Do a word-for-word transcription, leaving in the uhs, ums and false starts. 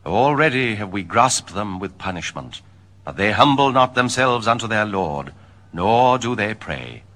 Already have we grasped them with punishment, but they humble not themselves unto their Lord, nor do they pray.